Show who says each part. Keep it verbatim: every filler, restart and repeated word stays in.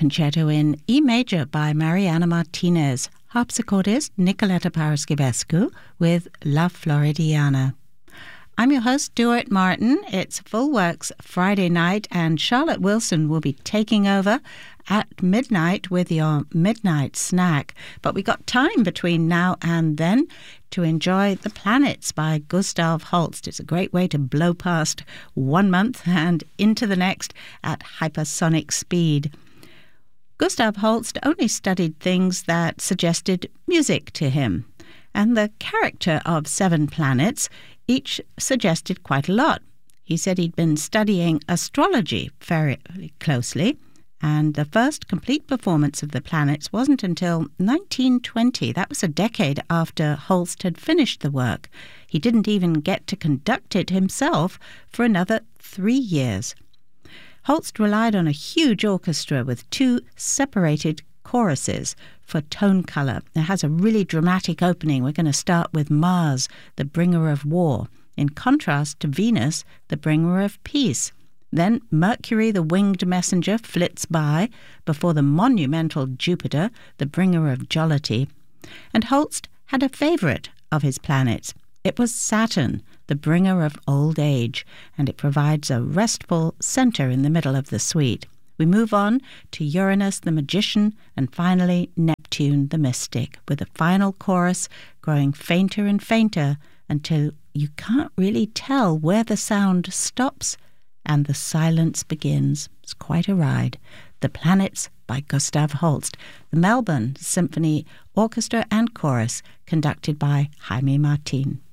Speaker 1: concerto in E major by Mariana Martinez, harpsichordist Nicoletta Paraschivescu with La Floridiana. I'm your host, Stuart Martin. It's Full Works Friday night, and Charlotte Wilson will be taking over at midnight with your midnight snack. But we got time between now and then to enjoy The Planets by Gustav Holst. It's a great way to blow past one month and into the next at hypersonic speed. Gustav Holst only studied things that suggested music to him, and the character of seven planets each suggested quite a lot. He said he'd been studying astrology very closely, and the first complete performance of the planets wasn't until nineteen twenty. That was a decade after Holst had finished the work. He didn't even get to conduct it himself for another three years. Holst relied on a huge orchestra with two separated choruses for tone color. It has a really dramatic opening. We're going to start with Mars, the bringer of war, in contrast to Venus, the bringer of peace. Then Mercury, the winged messenger, flits by before the monumental Jupiter, the bringer of jollity. And Holst had a favorite of his planets. It was Saturn, the bringer of old age, and it provides a restful center in the middle of the suite. We move on to Uranus, the magician, and finally Neptune, the mystic, with the final chorus growing fainter and fainter until you can't really tell where the sound stops and the silence begins. It's quite a ride. The Planets by Gustav Holst, the Melbourne Symphony Orchestra and Chorus, conducted by Jaime Martin.